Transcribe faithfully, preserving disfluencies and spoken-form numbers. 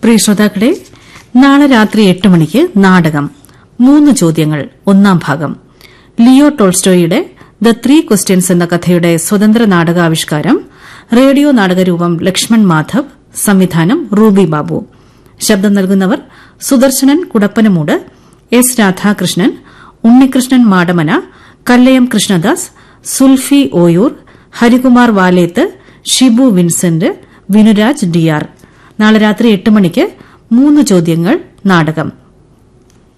പ്രിയ ശ്രോതാക്കളെ, നാളെ രാത്രി എട്ട് മണിക്ക് നാടകം മൂന്ന് ചോദ്യങ്ങൾ ഒന്നാം ഭാഗം ലിയോ ടോൾസ്റ്റോയുടെ ദ ത്രീ ക്വസ്റ്റ്യൻസ് എന്ന കഥയുടെ സ്വതന്ത്ര നാടകാവിഷ്കാരം. റേഡിയോ നാടകരൂപം ലക്ഷ്മൺ മാധവ്, സംവിധാനം റൂബി ബാബു. ശബ്ദം നൽകുന്നവർ Sudarsanan Kudappanamoodu, S Radhakrishnan, Unnikrishnan Madamana, Kallayam Krishnadas, Zulfi Oyoor, Harikumar Valeth, Shibu Vincent, Vinuraj DR. നാളെ രാത്രി എട്ട് മണിക്ക് മൂന്ന് ചോദ്യങ്ങൾ നാടകം.